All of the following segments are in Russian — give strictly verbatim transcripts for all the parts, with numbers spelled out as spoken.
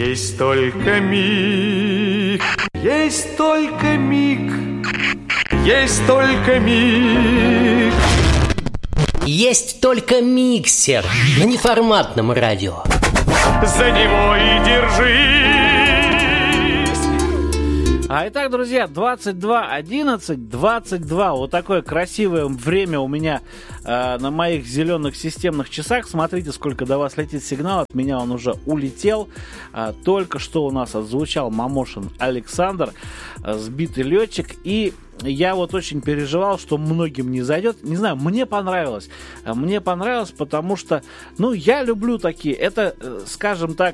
Есть только миг, есть только миг, есть только миг. Есть только миксер на неформатном радио. За него и держись. А итак, друзья, двадцать два одиннадцать двадцать два. Вот такое красивое время у меня э, на моих зеленых системных часах. Смотрите, сколько до вас летит сигнал. От меня он уже улетел. э, Только что у нас отзвучал Мамошин Александр, э, сбитый летчик. И я вот очень переживал, что многим не зайдет. Не знаю, мне понравилось. Мне понравилось, потому что, ну, я люблю такие. Это, скажем так,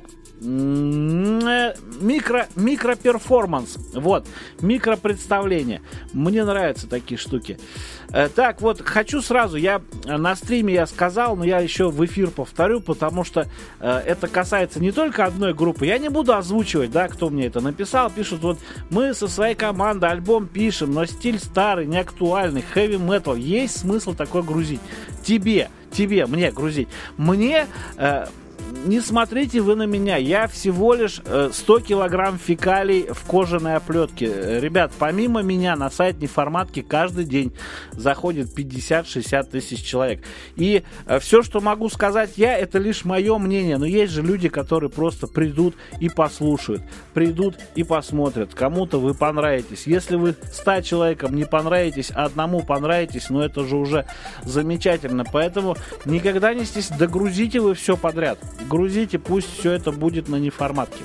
микро, микроперформанс. Вот, микропредставление. Мне нравятся такие штуки. Так, вот, хочу сразу, я на стриме я сказал, но я еще в эфир повторю, потому что э, это касается не только одной группы. Я не буду озвучивать, да, кто мне это написал. Пишут, вот, мы со своей командой альбом пишем, но стиль старый, неактуальный, хэви-метал. Есть смысл такой грузить? Тебе, тебе, мне грузить. Мне... Э, не смотрите вы на меня, я всего лишь сто килограмм фекалий в кожаной оплетке. Ребят, помимо меня на сайт Неформатки каждый день заходит пятьдесят-шестьдесят тысяч человек. И все, что могу сказать я, это лишь мое мнение. Но есть же люди, которые просто придут и послушают, придут и посмотрят. Кому-то вы понравитесь. Если вы ста человекам не понравитесь, а одному понравитесь, ну это же уже замечательно. Поэтому никогда не стесняйтесь, догрузите вы все подряд. Грузите, пусть все это будет на Неформатке.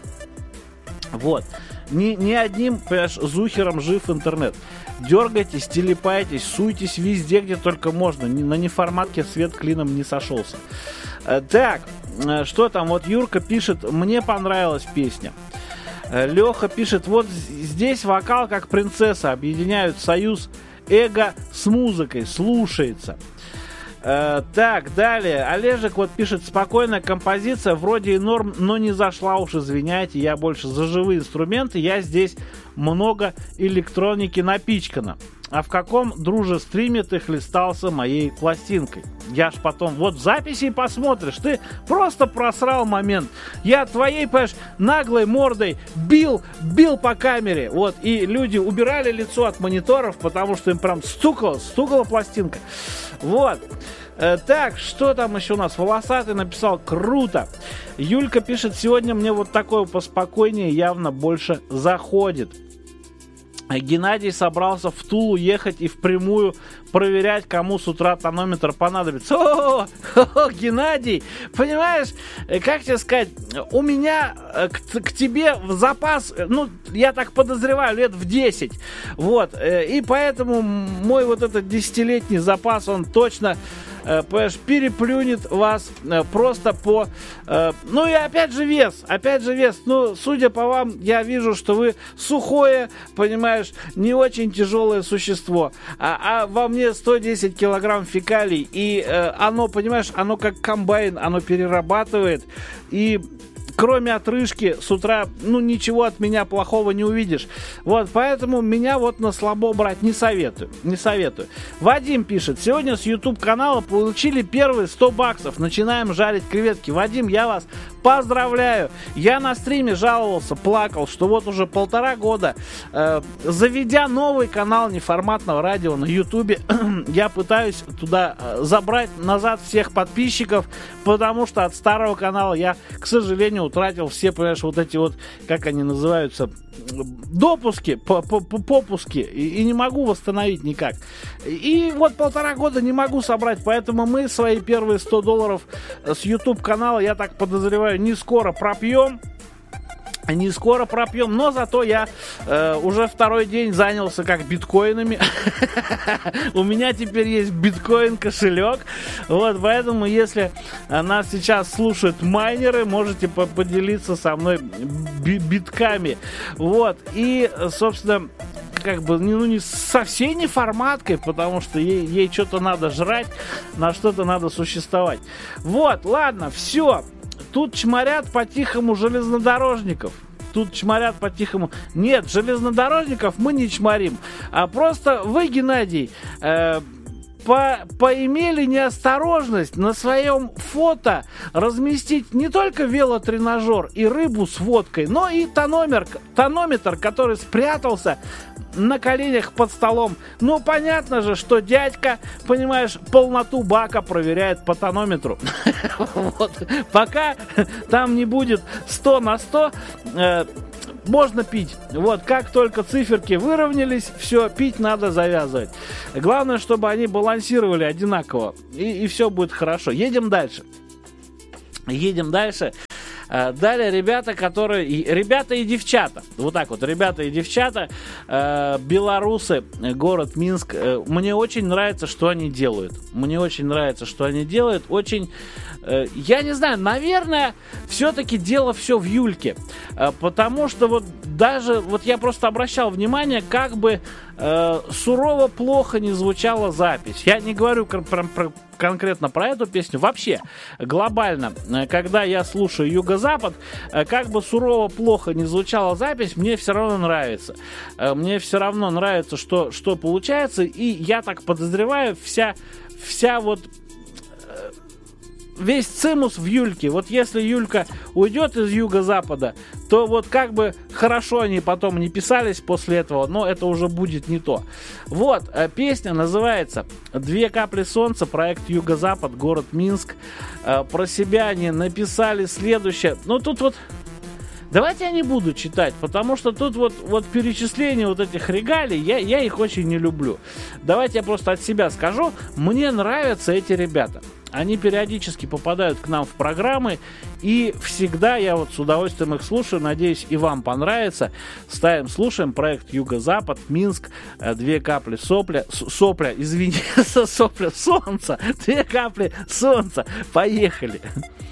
Вот. Ни, ни одним, понимаешь, зухером жив интернет. Дергайтесь, телепайтесь, суйтесь везде, где только можно. На Неформатке свет клином не сошелся. Так, что там? Вот Юрка пишет, мне понравилась песня. Леха пишет, вот здесь вокал как принцесса. Объединяют союз эго с музыкой. Слушается. Uh, так, далее. Олежек вот пишет, спокойная композиция, вроде и норм, но не зашла уж, извиняйте, я больше за живые инструменты, я здесь много электроники напичкано. А в каком, друже, стриме ты хлестался моей пластинкой? Я ж потом, вот в записи посмотришь, ты просто просрал момент. Я твоей, понимаешь, наглой мордой бил, бил по камере, вот, и люди убирали лицо от мониторов, потому что им прям стукала, стукала пластинка. Вот. Э, так, что там еще у нас? Волосатый написал, круто. Юлька пишет, сегодня мне вот такое поспокойнее явно больше заходит. Геннадий собрался в Тулу ехать и впрямую проверять, кому с утра тонометр понадобится. О, о, Геннадий, понимаешь, как тебе сказать, у меня к, к тебе в запас, ну, я так подозреваю, лет в десять. Вот, и поэтому мой вот этот десятилетний запас, он точно... понимаешь, переплюнет вас просто по... Ну и опять же вес, опять же вес. Ну, судя по вам, я вижу, что вы сухое, понимаешь, не очень тяжелое существо. А, а во мне сто десять килограмм фекалий. И оно, понимаешь, оно как комбайн, оно перерабатывает. И... кроме отрыжки, с утра, ну, ничего от меня плохого не увидишь. Вот, поэтому меня вот на слабо брать не советую. Не советую. Вадим пишет, сегодня с YouTube-канала получили первые сто баксов. Начинаем жарить креветки. Вадим, я вас поздравляю. Я на стриме жаловался, плакал, что вот уже полтора года, э, заведя новый канал неформатного радио на YouTube, я пытаюсь туда забрать назад всех подписчиков, потому что от старого канала я, к сожалению, утратил все, понимаешь, вот эти вот, как они называются, допуски, попуски, и, и не могу восстановить никак. И вот полтора года не могу собрать, поэтому мы свои первые сто долларов с YouTube канала, я так подозреваю, не скоро пропьем. Не скоро пропьем, но зато я э, уже второй день занялся как биткоинами. У меня теперь есть биткоин кошелек. Вот, поэтому, если нас сейчас слушают майнеры, можете поделиться со мной би- битками. Вот, и, собственно, как бы, ну, не со всей неформаткой, потому что ей, ей что-то надо жрать, на что-то надо существовать. Вот, ладно, все. Тут чморят по-тихому железнодорожников. Тут чморят по-тихому. Нет, железнодорожников мы не чморим. А просто вы, Геннадий, э, по, поимели неосторожность на своем фото разместить не только велотренажер и рыбу с водкой, но и тономер, тонометр, который спрятался на коленях под столом. Ну, понятно же, что дядька, понимаешь, полноту бака проверяет по тонометру. Вот. Пока там не будет сто на сто, э, можно пить. Вот, как только циферки выровнялись, все, пить надо завязывать. Главное, чтобы они балансировали одинаково, и, и все будет хорошо. Едем дальше. Едем дальше. Далее ребята, которые... Ребята и девчата. Вот так вот, ребята и девчата. Э, белорусы, город Минск. Э, мне очень нравится, что они делают. Мне очень нравится, что они делают. Очень... Э, я не знаю, наверное, все-таки дело все в Юльке. Э, потому что вот даже... Вот я просто обращал внимание, как бы э, сурово плохо не звучала запись. Я не говорю про... про конкретно про эту песню. Вообще, глобально, когда я слушаю Юго-Запад, как бы сурово плохо не звучала запись, мне все равно нравится. Мне все равно нравится, что, что получается, и я так подозреваю, вся, вся вот весь цимус в Юльке. Вот если Юлька уйдет из Юго-Запада, то вот как бы хорошо они потом не писались после этого, но это уже будет не то. Вот, песня называется «Две капли солнца», проект Юго-Запад, город Минск. Про себя они написали следующее. Ну, тут вот... Давайте я не буду читать, потому что тут вот, вот перечисление вот этих регалий, я, я их очень не люблю. Давайте я просто от себя скажу. Мне нравятся эти ребята. Они периодически попадают к нам в программы, и всегда я вот с удовольствием их слушаю. Надеюсь, и вам понравится. Ставим, слушаем проект Юго-Запад, Минск, две капли сопля, сопля, извини, сопля солнца, две капли солнца. Поехали!